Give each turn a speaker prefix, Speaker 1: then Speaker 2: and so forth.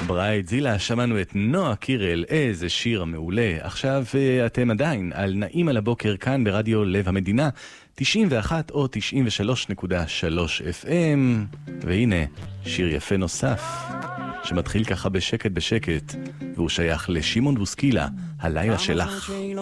Speaker 1: ברייט זילה, שמענו את נועה קירל, איזה שיר מעולה. עכשיו אתם עדיין על נעים על הבוקר כאן ברדיו לב המדינה, 91 או 93.3 FM. והנה, שיר יפה נוסף, שמתחיל ככה בשקט בשקט, והוא שייך לשימון בוסקילה, הלילה שלך.